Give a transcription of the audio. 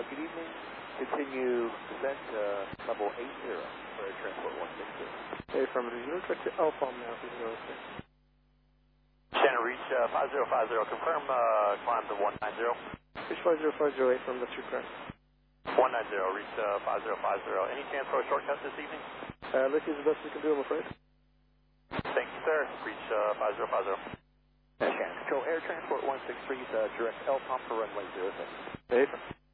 good evening. Continue descent level 80 for Air Transport 162. Hey, from you look to Alpha now, if you know what I'm saying. Shannon, reach 5050. Confirm climb to 190. Reach 50508 from the 2 crash. 190, reach 5050. Any chance for a shortcut this evening? Let's use the best we can do, I'm afraid. Thank you, sir. Reach 5050. Shannon, control Air Transport 163, direct LPOM for runway 06. Hey,